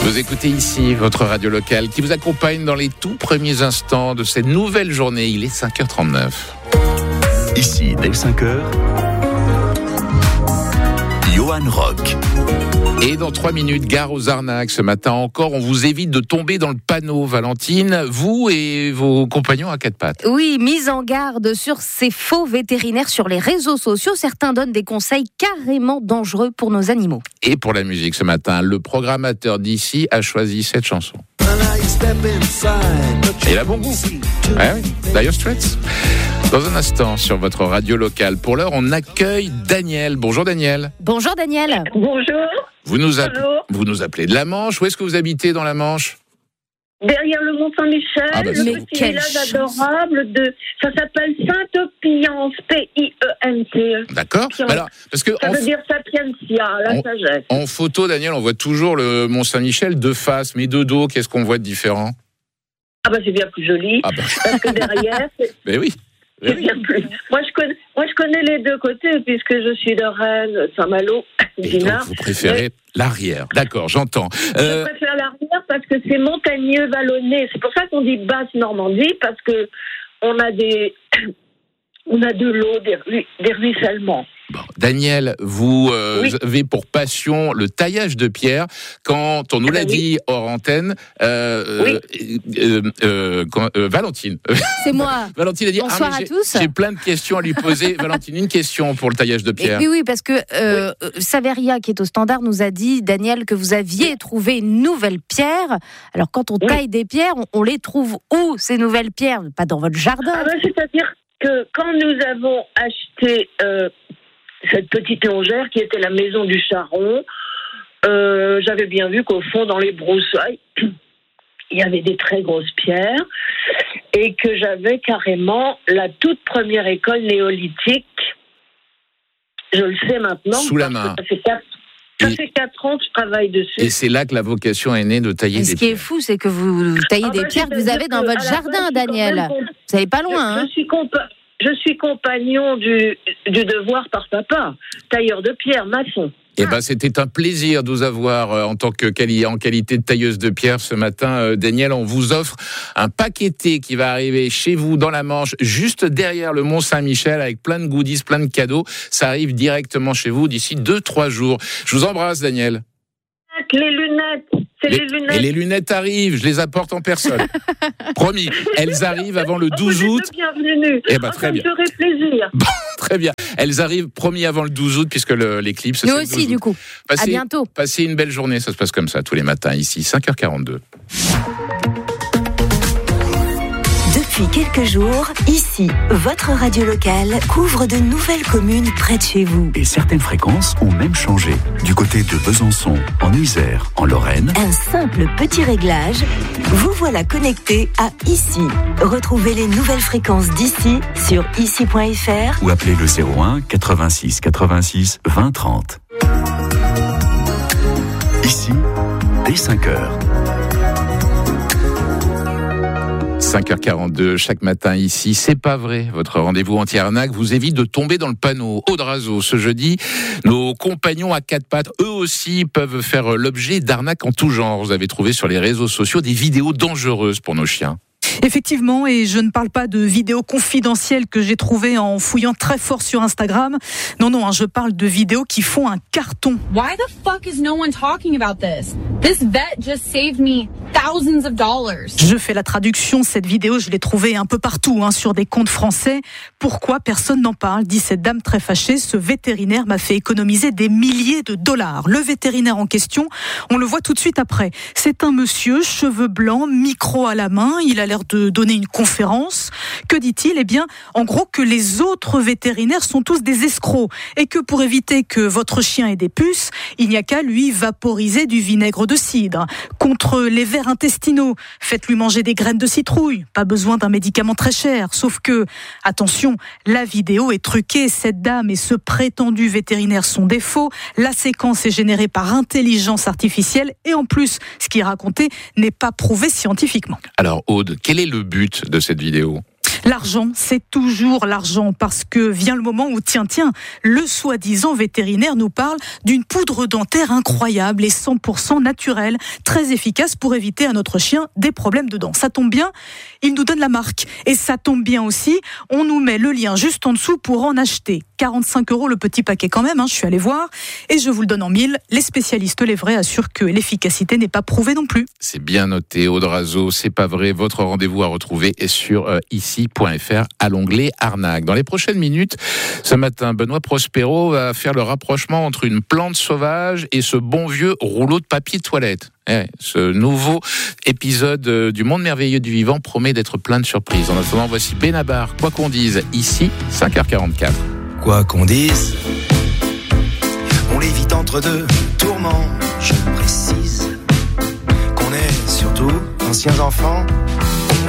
Vous écoutez ici votre radio locale qui vous accompagne dans les tout premiers instants de cette nouvelle journée. Il est 5h39. Ici, dès 5h, Johan Rock. Et dans 3 minutes, gare aux arnaques. Ce matin encore, on vous évite de tomber dans le panneau, Valentine, vous et vos compagnons à 4 pattes. Oui, mise en garde sur ces faux vétérinaires sur les réseaux sociaux. Certains donnent des conseils carrément dangereux pour nos animaux. Et pour la musique ce matin, le programmateur d'ici a choisi cette chanson. Et il a bon goût. Ouais, oui. Dire Straits. Dans un instant, sur votre radio locale. Pour l'heure, on accueille Daniel. Bonjour Daniel. Bonjour Daniel. Bonjour. Vous nous appelez de la Manche. Où est-ce que vous habitez dans la Manche ? Derrière le Mont-Saint-Michel, le petit village adorable ça s'appelle Sainte-Pience, P-I-E-N-T-E. D'accord. Alors, parce que ça veut dire Sapientia, la sagesse. En photo, Daniel, on voit toujours le Mont-Saint-Michel de face, mais de dos, qu'est-ce qu'on voit de différent ? Ah bah c'est bien plus joli, parce que derrière, mais oui. C'est bien plus. Moi je connais les deux côtés puisque je suis de Rennes, Saint-Malo, Dinard. Vous préférez l'arrière. D'accord, j'entends. Je préfère l'arrière parce que c'est montagneux, vallonné. C'est pour ça qu'on dit basse Normandie, parce que on a de l'eau, des ruissellements. Bon, Daniel, vous avez pour passion le taillage de pierre. Quand on nous l'a dit hors antenne, Valentine. C'est moi. Valentine a dit bonsoir à tous. J'ai plein de questions à lui poser. Valentine, une question pour le taillage de pierre. Oui, parce que Saveria, qui est au standard, nous a dit, Daniel, que vous aviez trouvé une nouvelle pierre. Alors, quand on taille des pierres, on les trouve où, ces nouvelles pierres ? Pas dans votre jardin. C'est-à-dire que quand nous avons acheté cette petite longère qui était la maison du Charron, j'avais bien vu qu'au fond, dans les broussailles, il y avait des très grosses pierres et que j'avais carrément la toute première école néolithique. Je le sais maintenant. Sous la main. Ça fait 4 ans que je travaille dessus. Et c'est là que la vocation est née de tailler des pierres. Ce qui est fou, c'est que vous taillez des pierres que vous avez dans votre jardin, Daniel. Vous n'allez pas loin, Je suis compagnon du devoir par papa, tailleur de pierre, maçon. Eh ben, c'était un plaisir de vous avoir en qualité de tailleuse de pierre ce matin, Daniel. On vous offre un paqueté qui va arriver chez vous dans la Manche, juste derrière le Mont-Saint-Michel, avec plein de goodies, plein de cadeaux. Ça arrive directement chez vous d'ici 2-3 jours. Je vous embrasse, Daniel. Les lunettes. Et les lunettes arrivent, je les apporte en personne. Promis, elles arrivent avant le 12 août. Bienvenue. Eh ben, très bien. Ça me ferait plaisir. Bon, très bien. Elles arrivent, promis, avant le 12 août, puisque l'éclipse... Nous aussi, du coup. À bientôt. Passez une belle journée, ça se passe comme ça, tous les matins, ici, 5h42. Depuis quelques jours, ici, votre radio locale couvre de nouvelles communes près de chez vous. Et certaines fréquences ont même changé. Du côté de Besançon, en Isère, en Lorraine. Un simple petit réglage, vous voilà connecté à Ici. Retrouvez les nouvelles fréquences d'ici sur ici.fr ou appelez le 01 86 86 20 30. Ici, dès 5h. 5h42, chaque matin ici, c'est pas vrai. Votre rendez-vous anti-arnaque vous évite de tomber dans le panneau. Audrazo, ce jeudi, nos compagnons à 4 pattes, eux aussi, peuvent faire l'objet d'arnaques en tout genre. Vous avez trouvé sur les réseaux sociaux des vidéos dangereuses pour nos chiens. Effectivement, et je ne parle pas de vidéos confidentielles que j'ai trouvées en fouillant très fort sur Instagram. Non, je parle de vidéos qui font un carton. Why the fuck is no one talking about this? This vet just saved me thousands of dollars. Je fais la traduction, cette vidéo, je l'ai trouvée un peu partout, sur des comptes français. Pourquoi personne n'en parle, dit cette dame très fâchée. Ce vétérinaire m'a fait économiser des milliers de dollars. Le vétérinaire en question, on le voit tout de suite après. C'est un monsieur, cheveux blancs, micro à la main, il a l'air de donner une conférence. Que dit-il ? Eh bien, en gros, que les autres vétérinaires sont tous des escrocs et que pour éviter que votre chien ait des puces, il n'y a qu'à lui vaporiser du vinaigre de cidre. Contre les vers intestinaux, faites-lui manger des graines de citrouille. Pas besoin d'un médicament très cher. Sauf que, attention, la vidéo est truquée. Cette dame et ce prétendu vétérinaire sont des faux. La séquence est générée par intelligence artificielle et en plus, ce qui est raconté n'est pas prouvé scientifiquement. Alors Aude, quel est le but de cette vidéo ? L'argent, c'est toujours l'argent, parce que vient le moment où, tiens, le soi-disant vétérinaire nous parle d'une poudre dentaire incroyable et 100% naturelle, très efficace pour éviter à notre chien des problèmes de dents. Ça tombe bien, il nous donne la marque. Et ça tombe bien aussi, on nous met le lien juste en dessous pour en acheter. 45 € le petit paquet quand même, je suis allée voir, et je vous le donne en 1000. Les spécialistes, les vrais, assurent que l'efficacité n'est pas prouvée non plus. C'est bien noté, Aude Razeau, c'est pas vrai. Votre rendez-vous à retrouver est sur ici.fr à l'onglet Arnaque. Dans les prochaines minutes, ce matin, Benoît Prospero va faire le rapprochement entre une plante sauvage et ce bon vieux rouleau de papier de toilette. Ce nouveau épisode du Monde merveilleux du vivant promet d'être plein de surprises. En attendant, voici Benabar, quoi qu'on dise, ici, 5h44. Quoi qu'on dise, on l'évite entre deux tourments. Je précise qu'on est surtout anciens enfants